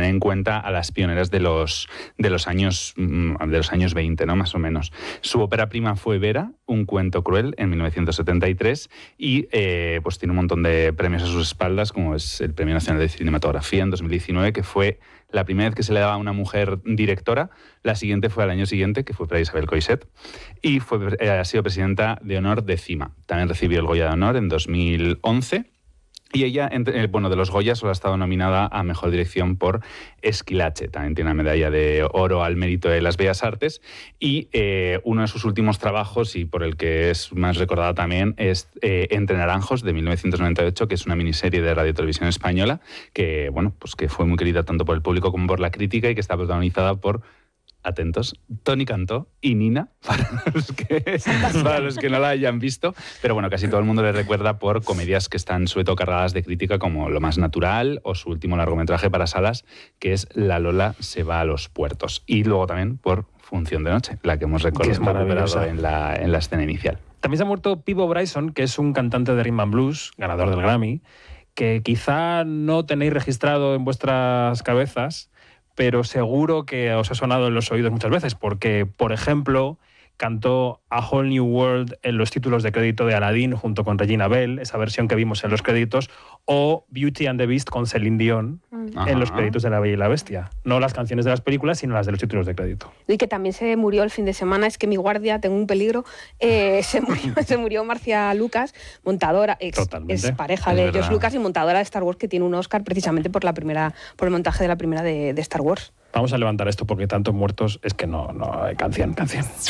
tener en cuenta a las pioneras de los años 20, ¿no? Más o menos. Su ópera prima fue Vera, un cuento cruel, en 1973, y pues tiene un montón de premios a sus espaldas, como es el Premio Nacional de Cinematografía en 2019, que fue la primera vez que se le daba a una mujer directora. La siguiente fue al año siguiente, que fue para Isabel Coixet, y ha sido presidenta de honor de CIMA. También recibió el Goya de Honor en 2011. Y ella, de los Goya, solo ha estado nominada a Mejor Dirección por Esquilache. También tiene una medalla de oro al mérito de las Bellas Artes. Y uno de sus últimos trabajos, y por el que es más recordada también, es Entre Naranjos, de 1998, que es una miniserie de Radio Televisión Española, que, pues que fue muy querida tanto por el público como por la crítica, y que está protagonizada por... atentos, Toni Cantó y Nina, para los que no la hayan visto, pero bueno, casi todo el mundo le recuerda por comedias que están sobre todo cargadas de crítica, como Lo más natural, o su último largometraje para salas, que es La Lola se va a los puertos, y luego también por Función de noche, la que hemos recuperado en la escena inicial. También se ha muerto Peabo Bryson, que es un cantante de rhythm and blues, ganador del Grammy, que quizá no tenéis registrado en vuestras cabezas, pero seguro que os ha sonado en los oídos muchas veces, porque, por ejemplo, cantó A Whole New World en los títulos de crédito de Aladdin junto con Regina Bell, esa versión que vimos en los créditos, o Beauty and the Beast con Celine Dion en los créditos de La Bella y la Bestia. No las canciones de las películas, sino las de los títulos de crédito. Y que también se murió el fin de semana, es que mi guardia, tengo un peligro, se murió Marcia Lucas, montadora, ex pareja de George Lucas y montadora de Star Wars, que tiene un Oscar precisamente por el montaje de la primera de Star Wars. Vamos a levantar esto porque tantos muertos es que no hay canción.